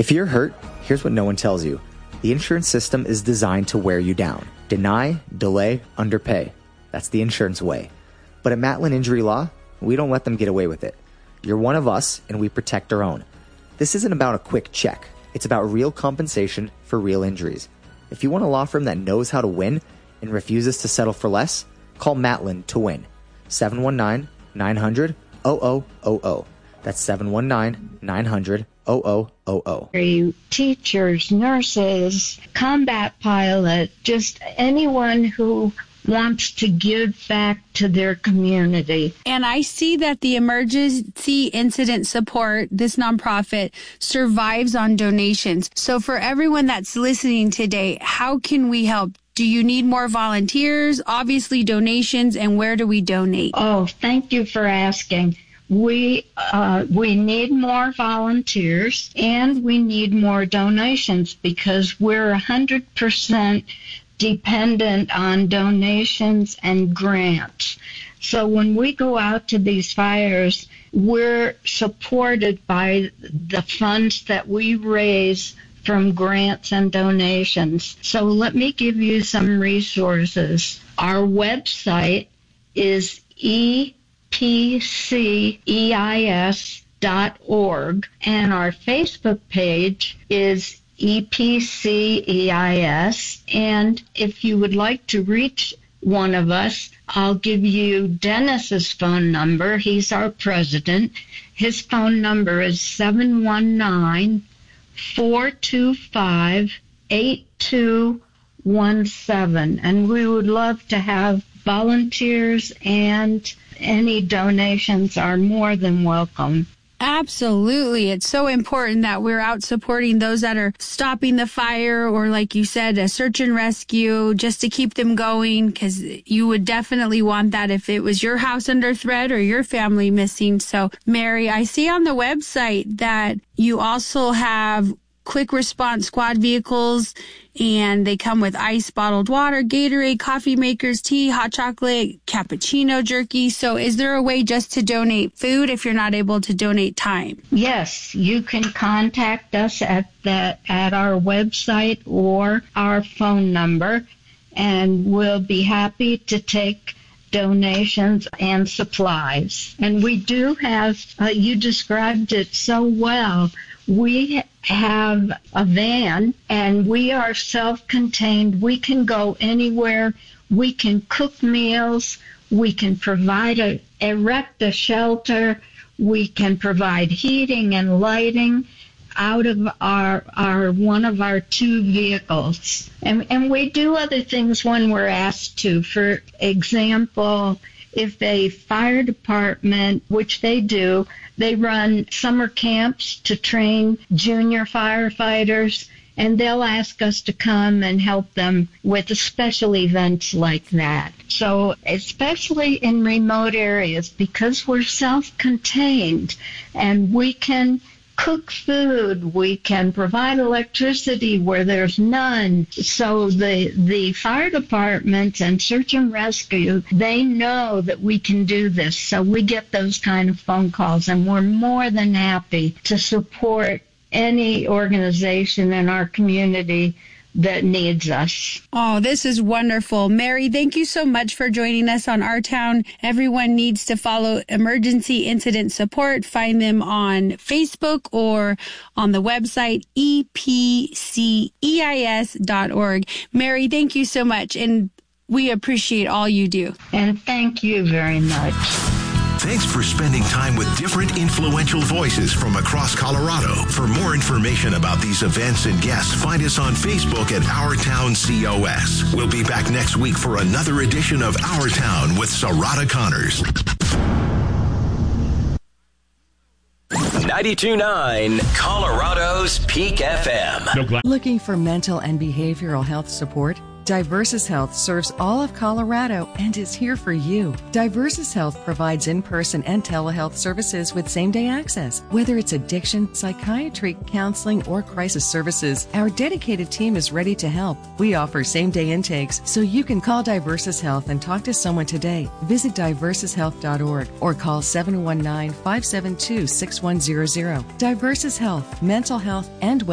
If you're hurt, here's what no one tells you. The insurance system is designed to wear you down. Deny, delay, underpay. That's the insurance way. But at Matlin Injury Law, we don't let them get away with it. You're one of us, and we protect our own. This isn't about a quick check. It's about real compensation for real injuries. If you want a law firm that knows how to win and refuses to settle for less, call Matlin to win. 719-900-0000. That's 719-900-0000. Teachers, nurses, combat pilot, just anyone who wants to give back to their community. And I see that the Emergency Incident Support, this nonprofit, survives on donations. So for everyone that's listening today, how can we help? Do you need more volunteers? Obviously donations, and where do we donate? Oh, thank you for asking. We need more volunteers and we need more donations because we're 100% dependent on donations and grants. So when we go out to these fires, we're supported by the funds that we raise from grants and donations. So let me give you some resources. Our website is epceis.org, and our Facebook page is EPCEIS. And if you would like to reach one of us, I'll give you Dennis's phone number. He's our president. His phone number is 719-425-8217. And we would love to have volunteers, and any donations are more than welcome. Absolutely. It's so important that we're out supporting those that are stopping the fire, or like you said, a search and rescue, just to keep them going, because you would definitely want that if it was your house under threat or your family missing. So, Mary, I see on the website that you also have quick response squad vehicles, and they come with ice, bottled water, Gatorade, coffee makers, tea, hot chocolate, cappuccino, jerky. So is there a way just to donate food if you're not able to donate time? Yes, you can contact us at our website or our phone number, and we'll be happy to take donations and supplies. And we do have, you described it so well, we have a van, and we are self-contained. We can go anywhere. We can cook meals. We can erect a shelter. We can provide heating and lighting out of our one of our two vehicles. And we do other things when we're asked to. For example, if a fire department, which they do, they run summer camps to train junior firefighters, and they'll ask us to come and help them with special events like that. So especially in remote areas, because we're self-contained and we can cook food, we can provide electricity where there's none. So the fire departments and search and rescue, they know that we can do this. So we get those kind of phone calls, and we're more than happy to support any organization in our community that needs us. Oh, this is wonderful. Mary, thank you so much for joining us on Our Town. Everyone needs to follow Emergency Incident Support. Find them on Facebook or on the website epceis.org. Mary, thank you so much, and we appreciate all you do. And thank you very much. Thanks for spending time with different influential voices from across Colorado. For more information about these events and guests, find us on Facebook at Our Town COS. We'll be back next week for another edition of Our Town with Sarada Connors. 92.9 Colorado's Peak FM. Looking for mental and behavioral health support? Diversus Health serves all of Colorado and is here for you. Diversus Health provides in-person and telehealth services with same-day access. Whether it's addiction, psychiatry, counseling, or crisis services, our dedicated team is ready to help. We offer same-day intakes, so you can call Diversus Health and talk to someone today. Visit diversushealth.org or call 719-572-6100. Diversus Health, mental health, and